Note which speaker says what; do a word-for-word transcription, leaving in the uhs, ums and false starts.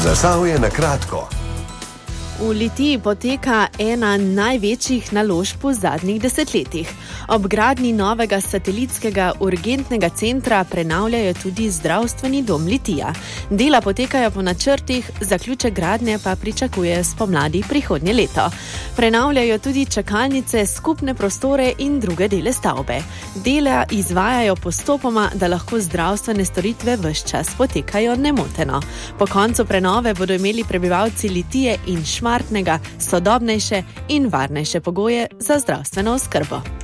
Speaker 1: Zasavje na kratko.
Speaker 2: V Litiji poteka ena največjih naložb v zadnjih desetletjih. Ob gradnji novega satelitskega urgentnega centra prenavljajo tudi zdravstveni dom Litija. Dela potekajo po načrtih, zaključek gradnje pa pričakuje spomladi prihodnje leto. Prenavljajo tudi čakalnice, skupne prostore in druge dele stavbe. Dela izvajajo postopoma, da lahko zdravstvene storitve ves čas potekajo nemoteno. Po koncu prenove bodo imeli prebivalci Litije in Šmartnega sodobnejše in varnejše pogoje za zdravstveno oskrbo.